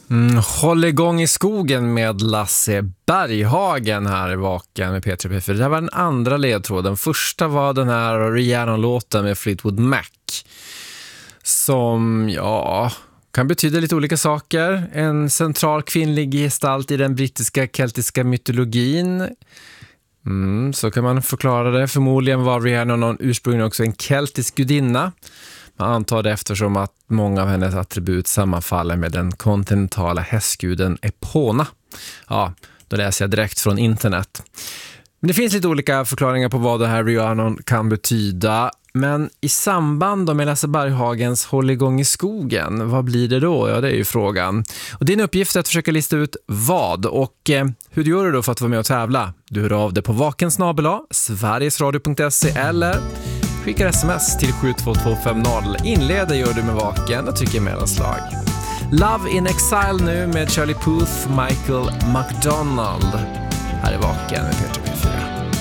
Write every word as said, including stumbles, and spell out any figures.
Mm, håll igång i skogen med Lasse Berghagen här i Vaken med P tre P fyra. Det här var den andra ledtråden. Första var den här Rihanna-låten med Fleetwood Mac. Som, ja, kan betyda lite olika saker. En central kvinnlig gestalt i den brittiska keltiska mytologin. Mm, så kan man förklara det. Förmodligen var Rihanna någon ursprungligen också en keltisk gudinna. Man antar det eftersom att många av hennes attribut sammanfaller med den kontinentala hästguden Epona. Ja, då läser jag direkt från internet. Men det finns lite olika förklaringar på vad det här Rihanna kan betyda. Men i samband med Lasse Berghagens Håll igång i skogen, vad blir det då? Ja, det är ju frågan. Och din uppgift är att försöka lista ut vad. Och eh, hur gör du då för att vara med och tävla? Du hör av dig på vakensnabel-a sverigesradio punkt se eller skickar sms till sju två två fem noll. Inleder gör du med Vaken och trycker mellanslag. Love in Exile nu med Charlie Puth, Michael McDonald. Här är Vaken med Peter.